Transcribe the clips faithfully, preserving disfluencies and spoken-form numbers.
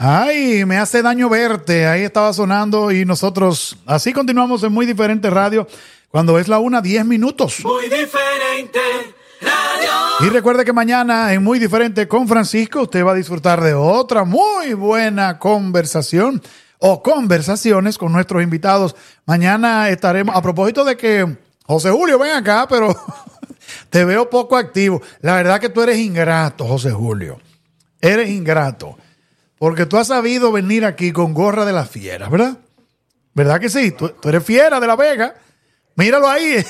Ay, me hace daño verte. Ahí estaba sonando y nosotros así continuamos en Muy Diferente Radio cuando es la una, diez minutos. Muy Diferente Radio. Y recuerde que mañana en Muy Diferente con Francisco usted va a disfrutar de otra muy buena conversación o conversaciones con nuestros invitados. Mañana estaremos, a propósito de que José Julio ven acá, pero te veo poco activo. La verdad que tú eres ingrato, José Julio. Eres ingrato. Porque tú has sabido venir aquí con gorra de la fiera, ¿verdad? ¿Verdad que sí? Tú, tú eres fiera de La Vega. Míralo ahí.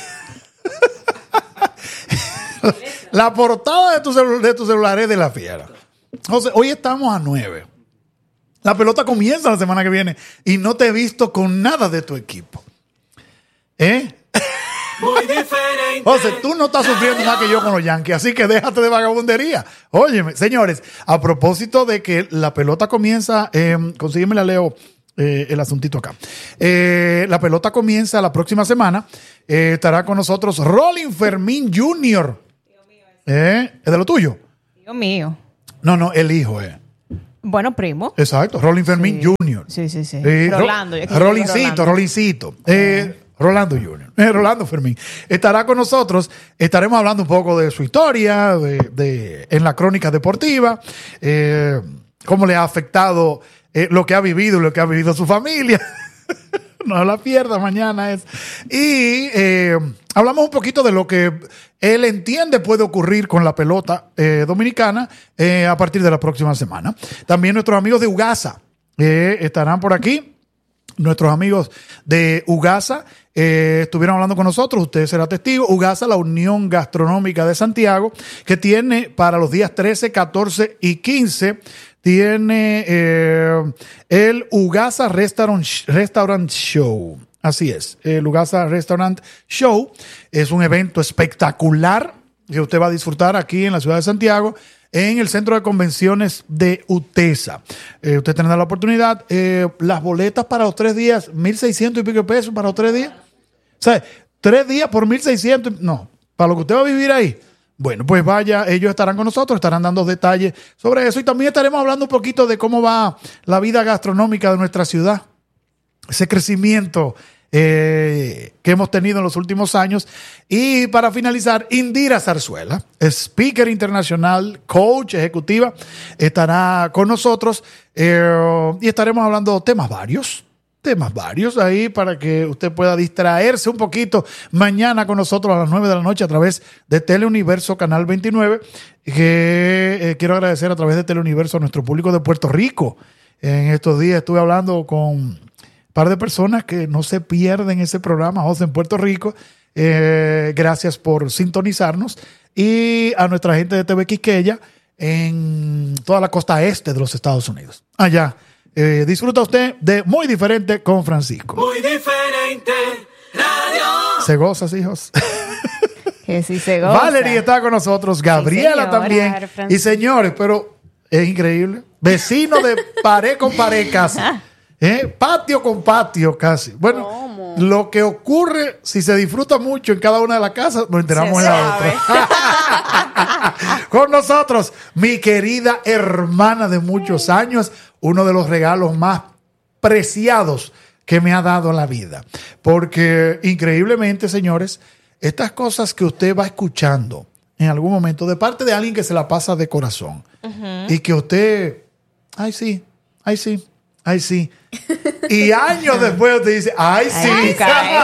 La portada de tu, celu- de tu celular es de la fiera. José, hoy estamos a nueve. La pelota comienza la semana que viene y no te he visto con nada de tu equipo. ¿Eh? Muy diferente. José, tú no estás sufriendo más que yo con los Yankees, así que déjate de vagabundería. Óyeme, señores, a propósito de que la pelota comienza, eh, consígueme la Leo, eh, el asuntito acá. Eh, la pelota comienza la próxima semana. Eh, estará con nosotros Rolling Fermín junior Eh, ¿Es de lo tuyo? Dios mío. No, no, el hijo, eh. Bueno, primo. Exacto, Rolling Fermín Sí. junior Sí, sí, sí. Eh, Rolando. Ro- yo quiero Rolincito, Rolando. Rolincito. Eh, Rolando junior Eh, Rolando Fermín. Estará con nosotros. Estaremos hablando un poco de su historia, de, de, en la crónica deportiva, eh, cómo le ha afectado eh, lo que ha vivido y lo que ha vivido su familia. No la pierda, mañana es. Y eh, hablamos un poquito de lo que él entiende puede ocurrir con la pelota eh, dominicana eh, a partir de la próxima semana. También nuestros amigos de Ugasa eh, estarán por aquí. Nuestros amigos de Ugasa eh, estuvieron hablando con nosotros, usted será testigo. Ugasa, la Unión Gastronómica de Santiago, que tiene para los días trece, catorce y quince, tiene eh, el Ugasa Restaurant, Restaurant Show. Así es, el Ugasa Restaurant Show es un evento espectacular que usted va a disfrutar aquí en la ciudad de Santiago, en el Centro de Convenciones de UTESA. Eh, usted tendrá la oportunidad. Eh, las boletas para los tres días, mil seiscientos y pico de pesos para los tres días. O sea, tres días por mil seiscientos. No, para lo que usted va a vivir ahí. Bueno, pues vaya, ellos estarán con nosotros, estarán dando detalles sobre eso. Y también estaremos hablando un poquito de cómo va la vida gastronómica de nuestra ciudad. Ese crecimiento Eh, que hemos tenido en los últimos años. Y para finalizar, Indira Zarzuela, speaker internacional, coach ejecutiva, estará con nosotros eh, y estaremos hablando de temas varios, temas varios ahí para que usted pueda distraerse un poquito mañana con nosotros a las nueve de la noche a través de Teleuniverso Canal veintinueve, que eh, quiero agradecer a través de Teleuniverso a nuestro público de Puerto Rico. En estos días estuve hablando con par de personas que no se pierden ese programa, José, en Puerto Rico. Eh, gracias por sintonizarnos. Y a nuestra gente de T V Quisqueya en toda la costa este de los Estados Unidos. Allá. Eh, disfruta usted de Muy Diferente con Francisco. Muy Diferente Radio. ¿Se goza, hijos? Que sí se goza. Valerie está con nosotros, Gabriela señora. también. Francisco. Y señores, pero es increíble. Vecino de pared con pared casi. ¿Eh? Patio con patio casi. Bueno, ¿Cómo? lo que ocurre si se disfruta mucho en cada una de las casas, nos enteramos Se en la sabe. otra. Con nosotros, mi querida hermana de muchos años, uno de los regalos más preciados que me ha dado la vida. Porque increíblemente, señores, estas cosas que usted va escuchando en algún momento de parte de alguien que se la pasa de corazón uh-huh. y que usted, ay sí, ay sí, ay sí. Y años después usted dice, ay sí. Ay,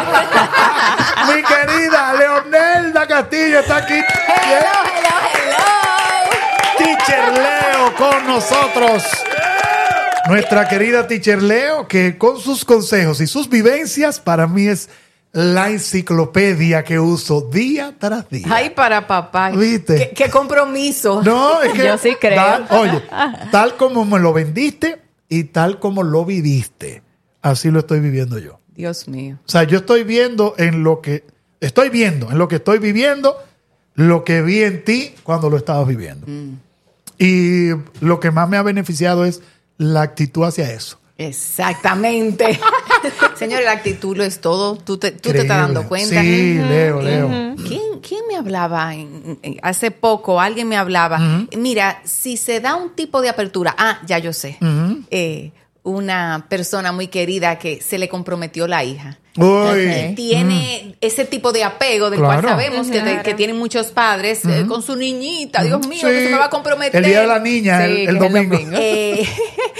mi querida Leonelda Castillo está aquí. Hello, hello, hello. Teacher Leo con nosotros. Nuestra querida Teacher Leo, que con sus consejos y sus vivencias, para mí es la enciclopedia que uso día tras día. Ay, para papá. ¿Viste? ¿Qué, qué compromiso? No, es que Yo sí creo. Tal, oye, tal como me lo vendiste y tal como lo viviste, así lo estoy viviendo yo. Dios mío. O sea, yo estoy viendo en lo que estoy viendo, en lo que estoy viviendo, lo que vi en ti cuando lo estabas viviendo. Mm. Y lo que más me ha beneficiado es la actitud hacia eso. Exactamente. Señor, la actitud lo es todo. Tú te, tú te estás dando cuenta. Sí, uh-huh. Leo, Leo. Uh-huh. ¿Quién, ¿Quién me hablaba? En, en, hace poco alguien me hablaba. Uh-huh. Mira, si se da un tipo de apertura, ah, ya yo sé. Uh-huh. eh, una persona muy querida que se le comprometió la hija. Uy. Ok. Tiene mm. ese tipo de apego del Claro. cual sabemos que, Claro. que tienen muchos padres eh, con su niñita. Dios mío, Sí. que se me va a comprometer. El día de la niña, el- Sí, el, que es el domingo. domingo. Eh,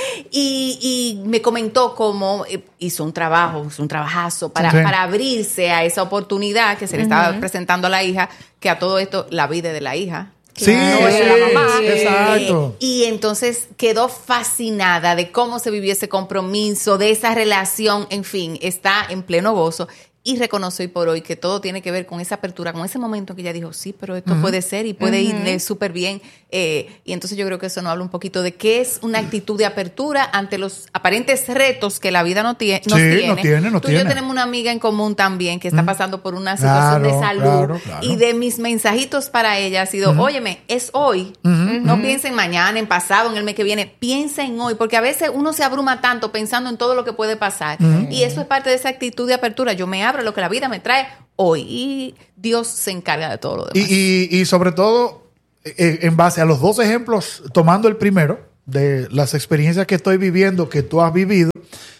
y, y me comentó cómo eh, hizo un trabajo, hizo un trabajazo para, Sí. para abrirse a esa oportunidad que se le estaba presentando a la hija, que a todo esto la vida de la hija. Sí, Claro, sí, de la mamá. exacto. Eh, y entonces quedó fascinada de cómo se vivió ese compromiso, de esa relación, en fin, está en pleno gozo. Y reconoce hoy por hoy que todo tiene que ver con esa apertura, con ese momento que ella dijo, sí, pero esto uh-huh. puede ser y puede uh-huh. irle súper bien. Eh, y entonces yo creo que eso nos habla un poquito de qué es una actitud de apertura ante los aparentes retos que la vida no tie- nos Sí, tiene. nos tiene, nos Tú y yo tiene. tenemos una amiga en común también que está pasando por una situación Claro, de salud. claro, claro. Y de mis mensajitos para ella ha sido, Uh-huh. óyeme, es hoy. Uh-huh. No piensen mañana, en pasado, en el mes que viene. Piensa en hoy, porque a veces uno se abruma tanto pensando en todo lo que puede pasar. Uh-huh. Y eso es parte de esa actitud de apertura. Yo me abro a lo que la vida me trae hoy y Dios se encarga de todo lo demás. Y, y, y sobre todo, eh, en base a los dos ejemplos, tomando el primero, de las experiencias que estoy viviendo, que tú has vivido,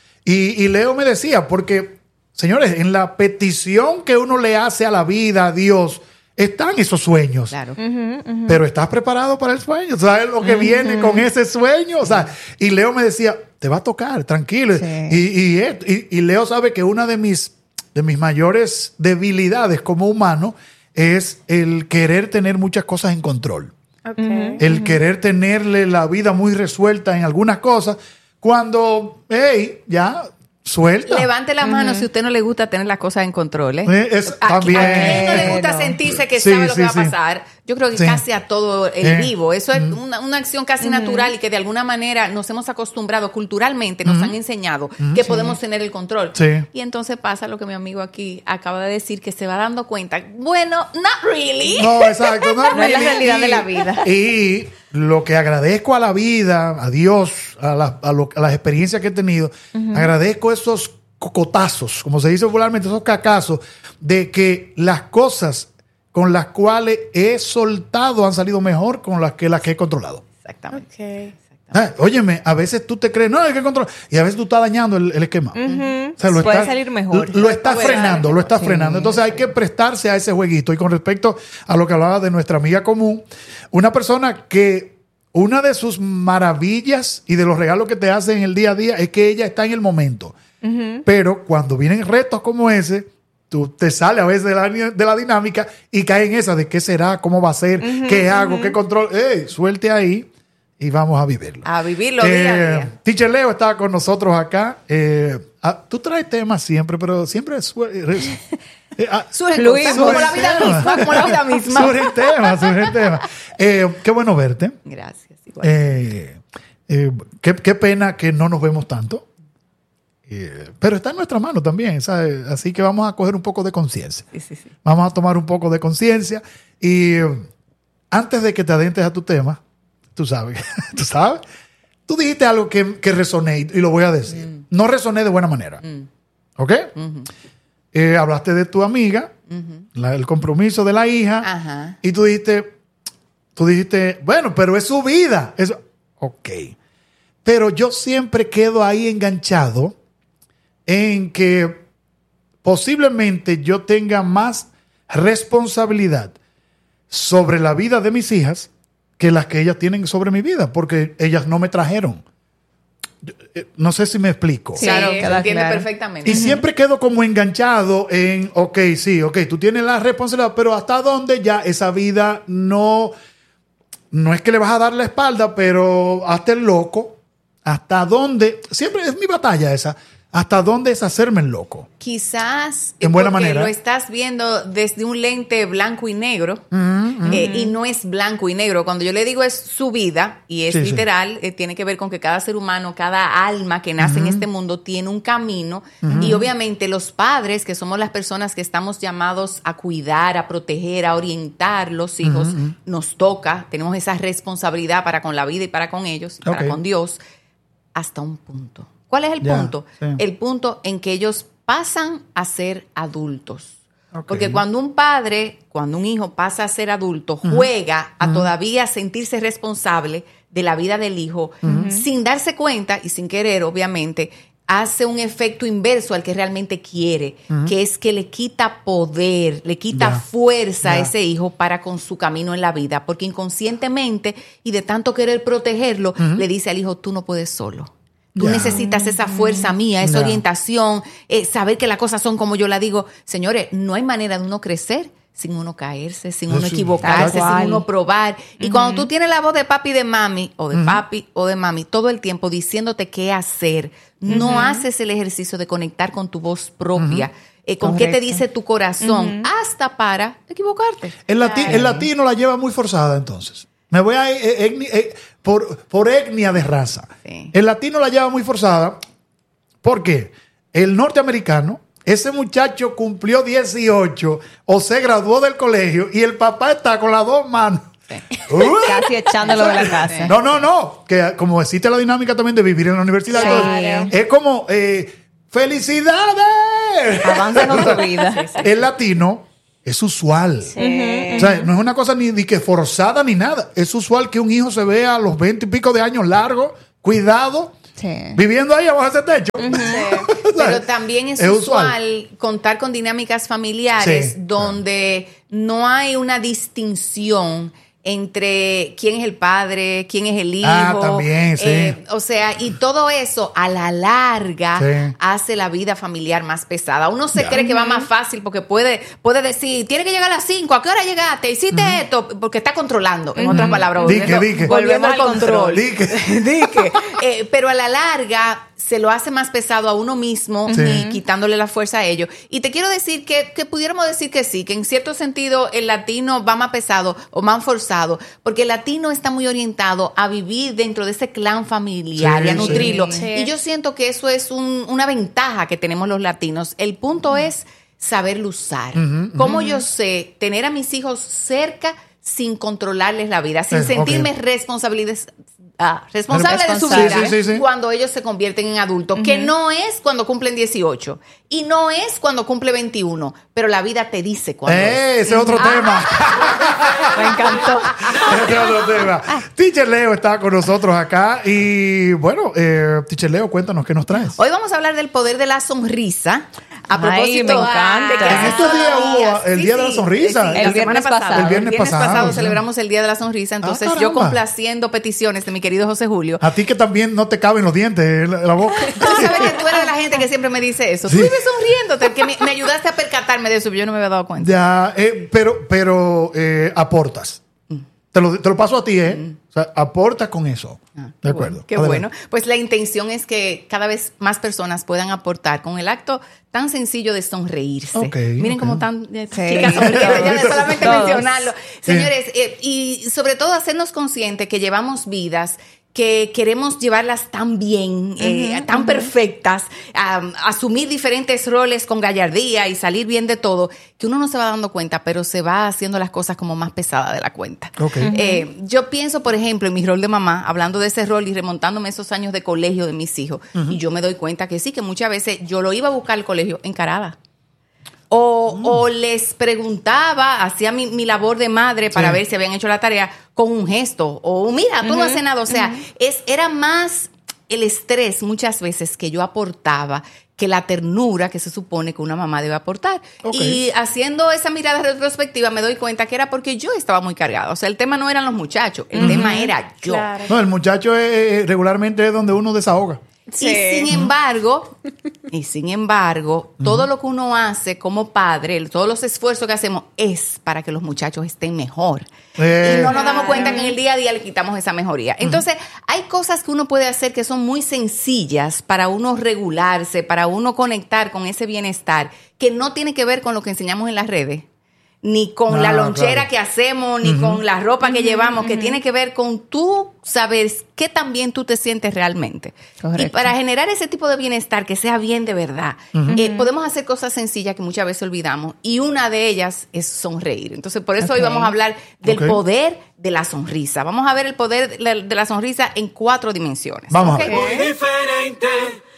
y, y Leo me decía, porque, señores, en la petición que uno le hace a la vida, a Dios, están esos sueños. Claro. Ujú, ujú. Pero estás preparado para el sueño, ¿sabes lo que uh-huh. viene con ese sueño? O sea, y Leo me decía, te va a tocar, tranquilo. Sí. Y, y, y, y Leo sabe que una de mis, de mis mayores debilidades como humano es el querer tener muchas cosas en control. Okay. El uh-huh. querer tenerle la vida muy resuelta en algunas cosas, cuando, hey, ya, suelta. Levante la mano uh-huh. si a usted no le gusta tener las cosas en control. ¿eh? Eh, es, ¿A, también. ¿A quién no le gusta No. sentirse que Sí, sabe lo sí, que va sí. a pasar? Yo creo que Sí. casi a todo el Eh. vivo. Eso es Mm. una, una acción casi natural y que de alguna manera nos hemos acostumbrado culturalmente, nos han enseñado que podemos tener el control. Sí. Y entonces pasa lo que mi amigo aquí acaba de decir, que se va dando cuenta. Bueno, not really. No, exacto. No, No es la really. realidad Y- de la vida. Y lo que agradezco a la vida, a Dios, a, la- a lo- a las experiencias que he tenido, agradezco esos cocotazos, como se dice popularmente, esos cacazos, de que las cosas con las cuales he soltado han salido mejor con las que las que he controlado. Exactamente. Okay. Ah, óyeme, a veces tú te crees, no, hay que controlar, y a veces tú estás dañando el, el esquema. Ujú. O sea, lo Puede estás- salir mejor. Lo, lo estás Puede frenando, salir lo estás mejor. frenando. Sí, Entonces hay que prestarse a ese jueguito. Y con respecto a lo que hablaba de nuestra amiga común, una persona que una de sus maravillas y de los regalos que te hace en el día a día es que ella está en el momento. Ujú. Pero cuando vienen retos como ese, tú te sales a veces de la, de la dinámica y caes en esa de qué será, cómo va a ser, qué hago, qué control. ¡Ey! Suelte ahí y vamos a vivirlo. A vivirlo día a Eh, día. Teacher Leo está con nosotros acá. Eh, ah, tú traes temas siempre, pero siempre su- eh, eh, ah, Surgen Fluimos. cosas como la vida Surgen misma, como la vida misma. surgen temas, surgen temas. Eh, qué bueno verte. Gracias. Igual. Eh, eh, qué, qué pena que no nos vemos tanto. Eh, pero está en nuestra mano también, ¿sabes? Así que vamos a coger un poco de conciencia. Sí, sí, sí. Vamos a tomar un poco de conciencia. Y eh, antes de que te adentres a tu tema, tú sabes, tú sabes, tú dijiste algo que, que resoné y lo voy a decir. Mm. No resoné de buena manera. Mm. ¿Ok? Ujú. Eh, hablaste de tu amiga, Ujú. la- el compromiso de la hija, Ajá. y tú dijiste, tú dijiste, bueno, pero es su vida. Eso, ok. Pero yo siempre quedo ahí enganchado en que posiblemente yo tenga más responsabilidad sobre la vida de mis hijas que las que ellas tienen sobre mi vida, porque ellas no me trajeron. Yo, eh, No sé si me explico. Sí, Claro, se queda entiende claro. perfectamente. Y siempre quedo como enganchado en, ok, sí, ok, tú tienes la responsabilidad, pero hasta dónde ya esa vida no, no es que le vas a dar la espalda, pero hasta el loco, hasta dónde, siempre es mi batalla esa, hasta dónde es hacerme el loco. Quizás En buena porque manera. lo estás viendo desde un lente blanco y negro eh, y no es blanco y negro. Cuando yo le digo es su vida y es Sí, sí. literal, eh, tiene que ver con que cada ser humano, cada alma que nace en este mundo tiene un camino y obviamente los padres, que somos las personas que estamos llamados a cuidar, a proteger, a orientar los hijos, nos toca, tenemos esa responsabilidad para con la vida y para con ellos, y para Ok. con Dios, hasta un punto. ¿Cuál es el Ya, punto? sí. El punto en que ellos pasan a ser adultos. Ok. Porque cuando un padre, cuando un hijo pasa a ser adulto, juega a todavía sentirse responsable, de la vida del hijo, uh-huh. sin darse cuenta y sin querer, obviamente, hace un efecto inverso al que realmente quiere, uh-huh. que es que le quita poder, le quita yeah. fuerza yeah. a ese hijo para con su camino en la vida, porque inconscientemente y de tanto querer protegerlo, uh-huh. le dice al hijo, tú no puedes solo. Tú yeah. necesitas esa fuerza mía, esa yeah. orientación, eh, saber que las cosas son como yo la digo. Señores, no hay manera de uno crecer sin uno caerse, sin uno sí, equivocarse, sin uno probar. Y uh-huh. cuando tú tienes la voz de papi y de mami, o de uh-huh. papi o de mami, todo el tiempo diciéndote qué hacer, uh-huh. no haces el ejercicio de conectar con tu voz propia, uh-huh. eh, con Correcto. Qué te dice tu corazón, uh-huh. hasta para equivocarte. El, lati- el latino la lleva muy forzada, entonces. Me voy a... Eh, eh, eh, por, por etnia de raza. Sí. El latino la lleva muy forzada. ¿Por qué? El norteamericano... Ese muchacho cumplió dieciocho o se graduó del colegio y el papá está con las dos manos. Sí. Uh, Casi echándolo de la casa. No, no, no. Que como existe la dinámica también de vivir en la universidad. Sí. Entonces, es como, eh, ¡felicidades! Avanza con tu vida. Sí, sí. El latino es usual. Sí. Uh-huh. O sea, no es una cosa ni, ni que forzada ni nada. Es usual que un hijo se vea a los veinte y pico de años largos, cuidado. Sí. Viviendo ahí abajo de ese techo. Uh-huh. Sí. Pero también es, es usual, usual contar con dinámicas familiares sí. donde no hay una distinción entre quién es el padre, quién es el hijo. Ah, también, sí. Eh, o sea, y todo eso a la larga sí. hace la vida familiar más pesada. Uno se yeah. cree que va más fácil porque puede, puede decir, tiene que llegar a las cinco, ¿a qué hora llegaste? Hiciste uh-huh. esto, porque está controlando, en uh-huh. otras palabras. Dique, dique. Volvemos al control. Dique. Dique. Eh, pero a la larga se lo hace más pesado a uno mismo sí. y quitándole la fuerza a ellos. Y te quiero decir que, que pudiéramos decir que sí, que en cierto sentido el latino va más pesado o más forzado, porque el latino está muy orientado a vivir dentro de ese clan familiar sí, y a nutrirlo. Sí. Y yo siento que eso es un, una ventaja que tenemos los latinos. El punto mm. es saberlo usar. Uh-huh, Cómo uh-huh. yo sé tener a mis hijos cerca sin controlarles la vida, sin eh, sentirme okay. responsabilidad. Ah, responsable de su vida sí, sí, sí, sí. cuando ellos se convierten en adultos, uh-huh. que no es cuando cumplen dieciocho y no es cuando cumple veintiuno, pero la vida te dice cuando eh, es. Ese es otro ah. tema. Me encantó. Ese es otro tema. Teacher Leo está con nosotros acá y bueno, eh, Teacher Leo, cuéntanos qué nos traes. Hoy vamos a hablar del poder de la sonrisa. A propósito, Ay, me encanta. de que en estos días hubo el sí, Día sí, de la Sonrisa. Sí, el, el viernes pasado. pasado. El viernes, el viernes pasado, pasado sí. celebramos el Día de la Sonrisa. Entonces, ah, yo complaciendo peticiones de mi querido José Julio. A ti que también no te caben los dientes en la, la boca. Tú sabes que tú eres de la gente que siempre me dice eso. Sí. Tú vives sonriéndote, que me, me ayudaste a percatarme de eso, pero yo no me había dado cuenta. Ya, eh, pero, pero eh, aportas. Mm. Te, lo, te lo paso a ti, ¿eh? Mm. O sea, aportas con eso. Ah, de acuerdo. Qué Adelante. bueno. Pues la intención es que cada vez más personas puedan aportar con el acto tan sencillo de sonreírse. Okay, Miren okay. cómo tan... Sí. Chicas, sonríen, ya de solamente Todos. mencionarlo. Señores, eh, y sobre todo hacernos conscientes que llevamos vidas que queremos llevarlas tan bien, eh, uh-huh, tan uh-huh. perfectas, um, asumir diferentes roles con gallardía y salir bien de todo, que uno no se va dando cuenta, pero se va haciendo las cosas como más pesadas de la cuenta. Okay. Uh-huh. Eh, yo pienso, por ejemplo, en mi rol de mamá, hablando de ese rol y remontándome esos años de colegio de mis hijos, uh-huh. y yo me doy cuenta que sí, que muchas veces yo lo iba a buscar al colegio encarada. O, mm. o les preguntaba, hacía mi, mi labor de madre para sí. ver si habían hecho la tarea con un gesto. O mira, tú uh-huh. no haces nada. O sea, uh-huh. es, era más el estrés muchas veces que yo aportaba que la ternura que se supone que una mamá debe aportar. Okay. Y haciendo esa mirada retrospectiva me doy cuenta que era porque yo estaba muy cargada. O sea, el tema no eran los muchachos, el uh-huh. tema era yo. Claro. No, el muchacho es, regularmente es donde uno desahoga. Sí. Y sin embargo, y sin embargo, uh-huh. todo lo que uno hace como padre, todos los esfuerzos que hacemos es para que los muchachos estén mejor. Eh. Y no nos damos cuenta que en el día a día le quitamos esa mejoría. Uh-huh. Entonces, hay cosas que uno puede hacer que son muy sencillas para uno regularse, para uno conectar con ese bienestar, que no tiene que ver con lo que enseñamos en las redes. Ni con no, la lonchera claro. que hacemos, ni uh-huh. con la ropa que uh-huh, llevamos, uh-huh. que tiene que ver con tú saber qué tan bien tú te sientes realmente. Correcto. Y para generar ese tipo de bienestar, que sea bien de verdad, uh-huh. eh, podemos hacer cosas sencillas que muchas veces olvidamos, y una de ellas es sonreír. Entonces, por eso okay. hoy vamos a hablar del okay. poder de la sonrisa. Vamos a ver el poder de la, de la sonrisa en cuatro dimensiones. Vamos ¿okay? a ver. Muy diferente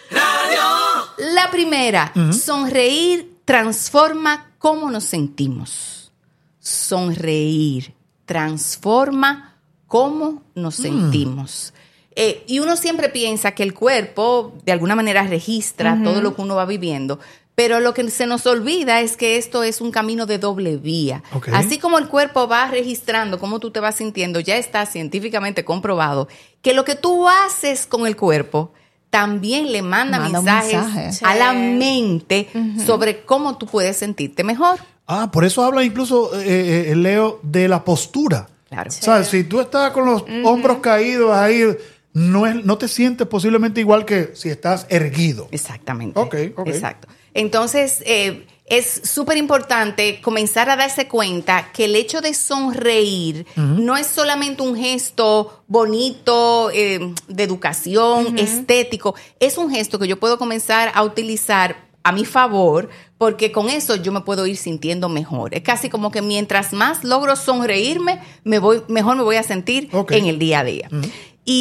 radio. La primera, uh-huh. sonreír transforma cómo nos sentimos. Sonreír transforma cómo nos sentimos. Eh, y uno siempre piensa que el cuerpo de alguna manera registra uh-huh. todo lo que uno va viviendo, pero lo que se nos olvida es que esto es un camino de doble vía. Okay. Así como el cuerpo va registrando cómo tú te vas sintiendo, ya está científicamente comprobado que lo que tú haces con el cuerpo también le manda, manda mensajes mensaje. a la mente uh-huh. sobre cómo tú puedes sentirte mejor. Ah, por eso habla incluso, eh, eh, Leo, de la postura. Claro. Sí. O sea, si tú estás con los uh-huh. hombros caídos ahí, no, es, no te sientes posiblemente igual que si estás erguido. Exactamente. Ok, ok. Exacto. Entonces, eh, es súper importante comenzar a darse cuenta que el hecho de sonreír uh-huh. no es solamente un gesto bonito, eh, de educación, uh-huh. estético. Es un gesto que yo puedo comenzar a utilizar a mi favor, porque con eso yo me puedo ir sintiendo mejor. Es casi como que mientras más logro sonreírme, me voy, mejor me voy a sentir okay. en el día a día. Uh-huh.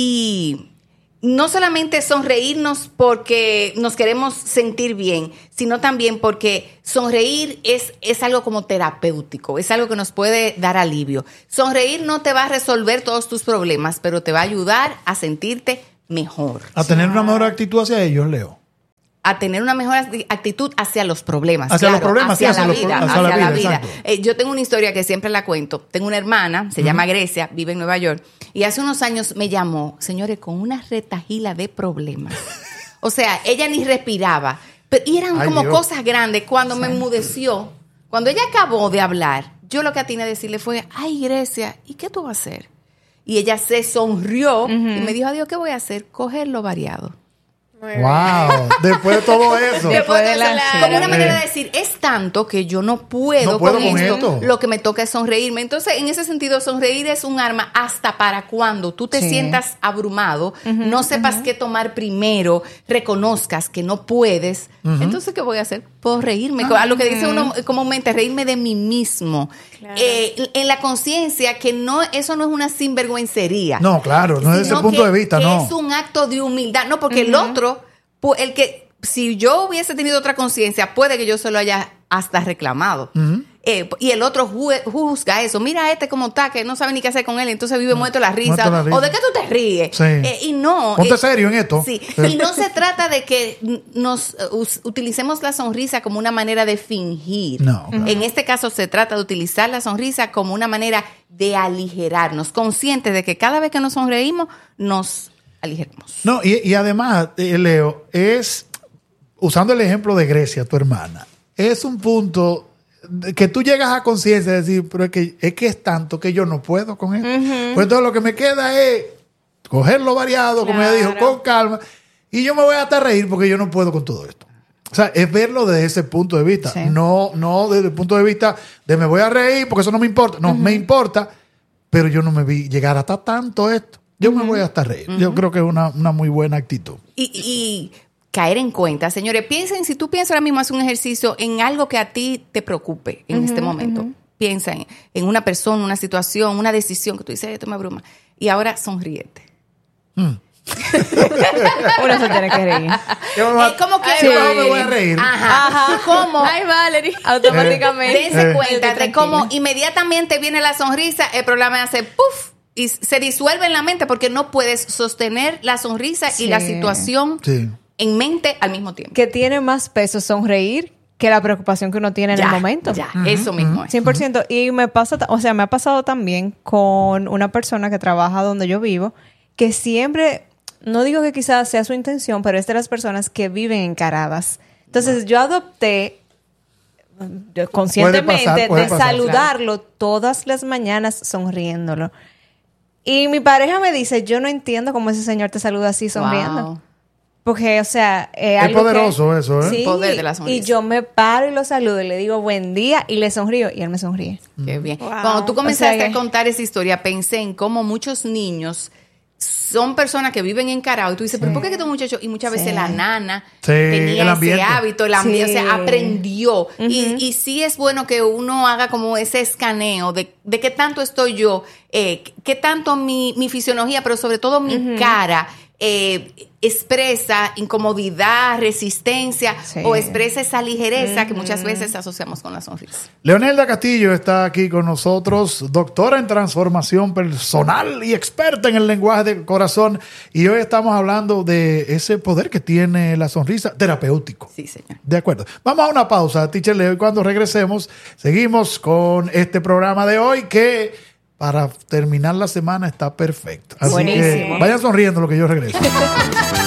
Y no solamente sonreírnos porque nos queremos sentir bien, sino también porque sonreír es, es algo como terapéutico, es algo que nos puede dar alivio. Sonreír no te va a resolver todos tus problemas, pero te va a ayudar a sentirte mejor. A tener una mejor actitud hacia ellos, Leo. A tener una mejor actitud hacia los problemas. Hacia claro, los problemas, hacia, sí, la, hacia vida, los, hacia hacia la vida. vida. Eh, yo tengo una historia que siempre la cuento. Tengo una hermana, se uh-huh. llama Grecia, vive en Nueva York, y hace unos años me llamó, señores, con una retajila de problemas. O sea, ella ni respiraba. Pero, y eran Ay, como Dios. cosas grandes. Cuando sí. me enmudeció, cuando ella acabó de hablar, yo lo que atiné a decirle fue, ay, Grecia, ¿y qué tú vas a hacer? Y ella se sonrió uh-huh. y me dijo, adiós, ¿qué voy a hacer? Cogerlo variado. Wow, después de todo eso. Después de la, como una manera de decir, es tanto que yo no puedo, no puedo con, con esto, esto. Lo que me toca es sonreírme. Entonces, en ese sentido, sonreír es un arma hasta para cuando tú te sí. sientas abrumado, uh-huh, no sepas uh-huh. qué tomar primero, reconozcas que no puedes. Uh-huh. Entonces, ¿qué voy a hacer? Puedo reírme. Uh-huh. A lo que dice uno comúnmente, reírme de mí mismo. Claro. Eh, en la conciencia que no, eso no es una sinvergüencería. No, claro, no es desde ese punto que, de vista, que no. Es un acto de humildad. No, porque uh-huh. el otro, el que, si yo hubiese tenido otra conciencia, puede que yo se lo haya hasta reclamado. Uh-huh. Eh, y el otro ju- juzga eso. Mira a este como está, que no sabe ni qué hacer con él, entonces vive muerto la risa. La risa. O de qué tú te ríes. Sí. Eh, y no. Ponte eh, serio en esto. Sí. Y no se trata de que nos uh, utilicemos la sonrisa como una manera de fingir. No. Claro. En este caso se trata de utilizar la sonrisa como una manera de aligerarnos, conscientes de que cada vez que nos sonreímos, nos aligeramos. No, y, y además, eh, Leo, es, usando el ejemplo de Grecia, tu hermana, es un punto que tú llegas a conciencia de decir, pero es que, es que es tanto que yo no puedo con esto. Uh-huh. Pues entonces lo que me queda es cogerlo variado, como claro. ella dijo, con calma, y yo me voy a hasta reír porque yo no puedo con todo esto. O sea, es verlo desde ese punto de vista, sí. no, no desde el punto de vista de me voy a reír porque eso no me importa. No, uh-huh. me importa, pero yo no me vi llegar hasta tanto esto. Yo uh-huh. me voy hasta reír. Uh-huh. Yo creo que es una, una muy buena actitud. Y, y caer en cuenta, señores, piensen, si tú piensas ahora mismo hacer un ejercicio en algo que a ti te preocupe en uh-huh, este momento. Uh-huh. Piensa en, en una persona, una situación, una decisión que tú dices, esto me abruma. Y ahora sonríete. Mm. Uno se tiene que reír. Yo eh, ¿Cómo que sí. Yo me voy a reír? Ajá. Ajá. ¿Cómo? Ay, Valerie. Automáticamente. Eh. Dense cuenta de cómo inmediatamente viene la sonrisa, el programa hace puff y se disuelve en la mente porque no puedes sostener la sonrisa sí. y la situación sí. en mente al mismo tiempo. Que tiene más peso sonreír que la preocupación que uno tiene ya, en el momento. Ya, uh-huh, eso mismo es. cien por ciento. Uh-huh. Y me pasa, o sea, me ha pasado también con una persona que trabaja donde yo vivo, que siempre, no digo que quizás sea su intención, pero es de las personas que viven encaradas. Entonces, yo adopté conscientemente puede pasar, puede de pasar, saludarlo claro. todas las mañanas sonriéndolo. Y mi pareja me dice, yo no entiendo cómo ese señor te saluda así sonriendo. Wow. Porque, o sea, eh, es algo poderoso que, eso, ¿eh? Sí, el poder de la sonrisa. Y yo me paro y lo saludo y le digo buen día y le sonrío y él me sonríe. Qué bien. Wow. Cuando tú comenzaste o sea, a contar esa historia, pensé en cómo muchos niños son personas que viven encarados y tú dices, sí. ¿pero por qué estos muchachos? Y muchas sí. veces la nana sí, tenía ese hábito, el ambiente, sí. o sea, aprendió. Uh-huh. Y, y sí es bueno que uno haga como ese escaneo de, de qué tanto estoy yo, eh, qué tanto mi, mi fisionología, pero sobre todo mi uh-huh. cara, eh, expresa incomodidad, resistencia Sí. o expresa esa ligereza que muchas veces asociamos con la sonrisa. Leonelda Castillo está aquí con nosotros, doctora en transformación personal y experta en el lenguaje del corazón. Y hoy estamos hablando de ese poder que tiene la sonrisa terapéutico. Sí, señor. De acuerdo. Vamos a una pausa, Teacher Leo, y cuando regresemos, seguimos con este programa de hoy que para terminar la semana está perfecto. Así Buenísimo. que vayan sonriendo lo que yo regreso.